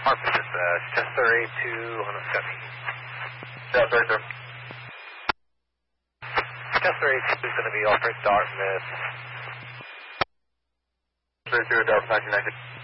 Hartford, Chester 82 on a 7. Yeah, right there. Chester 82 is going to be offered Dartmouth. Chester 82, Dartmouth 1990.